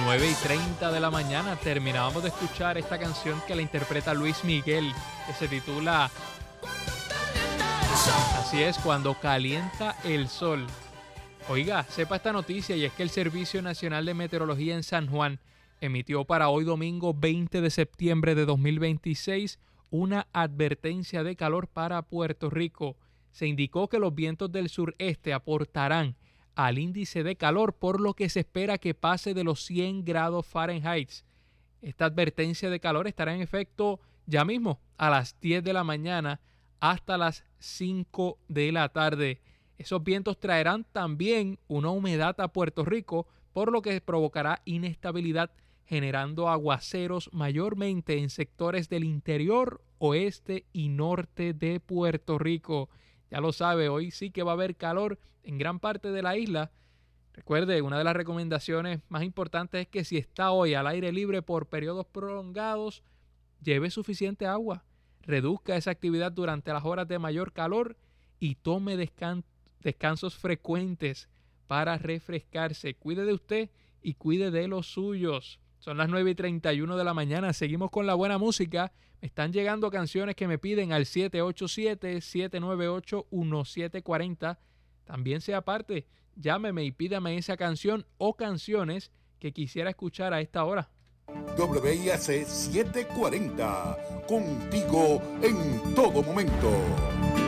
9:30 de la mañana terminábamos de escuchar esta canción que la interpreta Luis Miguel, que se titula Así es, Cuando calienta el sol. Oiga, sepa esta noticia, y es que el Servicio Nacional de Meteorología en San Juan emitió para hoy domingo 20 de septiembre de 2026 una advertencia de calor para Puerto Rico. Se indicó que los vientos del sureste aportarán al índice de calor, por lo que se espera que pase de los 100 grados Fahrenheit. Esta advertencia de calor estará en efecto ya mismo a las 10 de la mañana hasta las 5 de la tarde. Esos vientos traerán también una humedad a Puerto Rico, por lo que provocará inestabilidad, generando aguaceros mayormente en sectores del interior, oeste y norte de Puerto Rico. Ya lo sabe, hoy sí que va a haber calor en gran parte de la isla. Recuerde, una de las recomendaciones más importantes es que si está hoy al aire libre por periodos prolongados, lleve suficiente agua, reduzca esa actividad durante las horas de mayor calor y tome descansos frecuentes para refrescarse. Cuide de usted y cuide de los suyos. Son las 9:31 de la mañana. Seguimos con la buena música. Me están llegando canciones que me piden al 787-798-1740. También sea parte, llámeme y pídame esa canción o canciones que quisiera escuchar a esta hora. WIAC 740, contigo en todo momento.